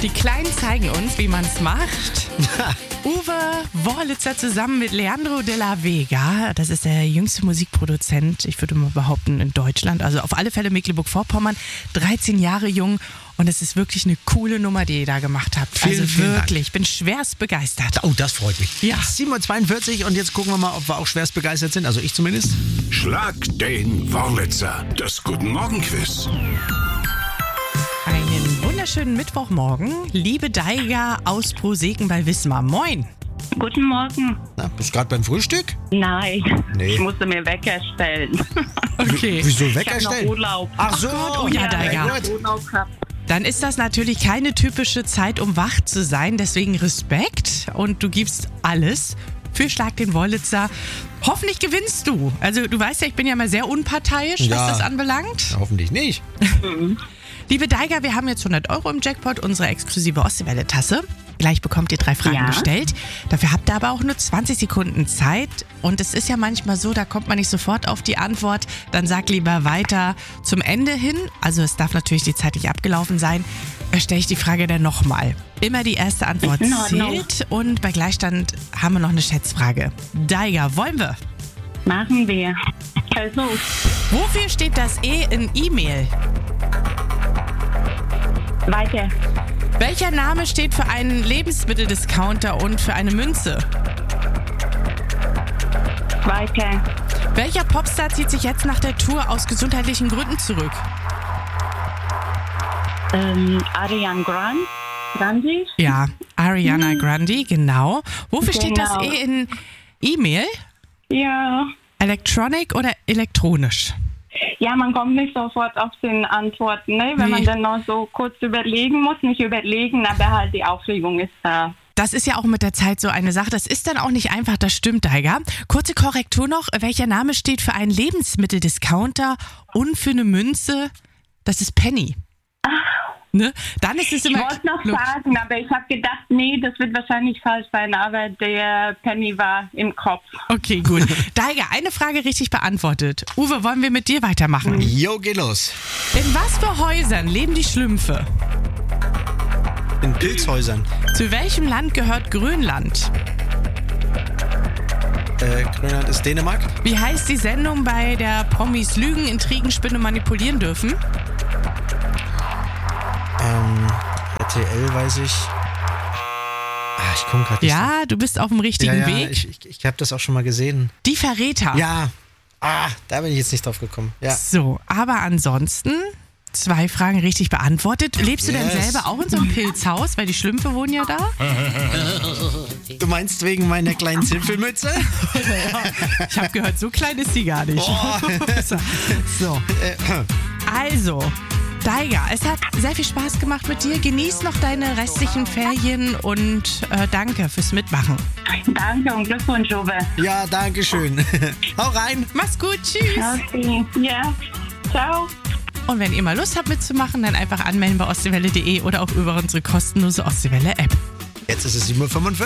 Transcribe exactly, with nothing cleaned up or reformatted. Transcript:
Die Kleinen zeigen uns, wie man es macht. Uwe Wurlitzer zusammen mit Leandro de la Vega. Das ist der jüngste Musikproduzent, ich würde mal behaupten, in Deutschland. Also auf alle Fälle Mecklenburg-Vorpommern. dreizehn Jahre jung. Und es ist wirklich eine coole Nummer, die ihr da gemacht habt. Vielen, also vielen wirklich, Dank. ich bin schwerst begeistert. Oh, das freut mich. Ja. sieben Uhr zweiundvierzig und jetzt gucken wir mal, ob wir auch schwerst begeistert sind. Also ich zumindest. Schlag den Wurlitzer. Das Guten Morgen Quiz. Einen wunderschönen Mittwochmorgen. Liebe Daiga aus Proseken bei Wismar. Moin. Guten Morgen. Na, bist du gerade beim Frühstück? Nein, Nee. ich musste mir Wecker stellen. Okay. Wieso Ich Wecker habe noch stellen? Urlaub. Ach so. Gott, oh ja, Daiga. gut. Urlaub gehabt. Dann ist das natürlich keine typische Zeit, um wach zu sein. Deswegen Respekt und du gibst alles für Schlag den Wurlitzer. Hoffentlich gewinnst du. Also du weißt ja, ich bin ja mal sehr unparteiisch, Ja. was das anbelangt. Ja, hoffentlich nicht. Liebe Daiga, wir haben jetzt hundert Euro im Jackpot, unsere exklusive Ostseewelle-Tasse. Gleich bekommt ihr drei Fragen Ja. gestellt. Dafür habt ihr aber auch nur zwanzig Sekunden Zeit. Und es ist ja manchmal so, da kommt man nicht sofort auf die Antwort. Dann sag lieber weiter zum Ende hin. Also es darf natürlich die Zeit nicht abgelaufen sein. Da stelle ich die Frage dann nochmal. Immer die erste Antwort In Ordnung. zählt. Und bei Gleichstand haben wir noch eine Schätzfrage. Daiga, wollen wir? Machen wir. Also, Wofür steht das E in E-Mail? weiter. Welcher Name steht für einen Lebensmitteldiscounter und für eine Münze? Weiter. Welcher Popstar zieht sich jetzt nach der Tour aus gesundheitlichen Gründen zurück? Ähm, Ariana Grande. Grande. Ja, Ariana Grande, genau. Wofür steht das Genau. E in E-Mail? Ja. Electronic oder elektronisch? Ja, man kommt nicht sofort auf den Antworten, ne? Wenn Nee. man dann noch so kurz überlegen muss. Nicht überlegen, aber halt die Aufregung ist da. Das ist ja auch mit der Zeit so eine Sache. Das ist dann auch nicht einfach, das stimmt, Daiga. Kurze Korrektur noch. Welcher Name steht für einen Lebensmitteldiscounter und für eine Münze? Das ist Penny. Ne? Dann ist es Ich immer... wollte noch sagen, aber ich habe gedacht, nee, das wird wahrscheinlich falsch sein, aber der Penny war im Kopf. Okay, gut. Daiga, eine Frage richtig beantwortet. Uwe, wollen wir mit dir weitermachen? Jo, geh los. In was für Häusern leben die Schlümpfe? In Pilzhäusern. Zu welchem Land gehört Grönland? Äh, Grönland ist Dänemark. Wie heißt die Sendung, bei der Promis lügen, Intrigen, Spinnen und manipulieren dürfen? Ähm, R T L weiß ich. Ah, ich komme gerade nicht. Ja, du bist auf dem ja, richtigen ja, Weg. ich, ich, ich habe das auch schon mal gesehen. Die Verräter. Ja. Ah, da bin ich jetzt nicht drauf gekommen. Ja. So, aber ansonsten zwei Fragen richtig beantwortet. Lebst du denn Yes. selber auch in so einem Pilzhaus? Weil die Schlümpfe wohnen ja da. Du meinst wegen meiner kleinen Zipfelmütze? Ich habe gehört, so klein ist sie gar nicht. So, also... Daiga, es hat sehr viel Spaß gemacht mit dir. Genieß noch deine restlichen Ferien und äh, danke fürs Mitmachen. Danke und Glückwunsch, Uwe. Ja, danke schön. Hau rein. Mach's gut, tschüss. Okay, ja. Ciao. Und wenn ihr mal Lust habt mitzumachen, dann einfach anmelden bei ostseewelle punkt de oder auch über unsere kostenlose Ostseewelle-App. Jetzt ist es sieben Uhr fünfundvierzig.